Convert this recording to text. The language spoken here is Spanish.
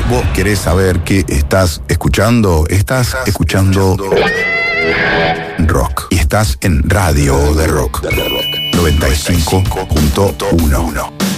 ¿Vos querés saber qué estás escuchando? Estás escuchando rock. Y estás en Radio de Rock 95.1.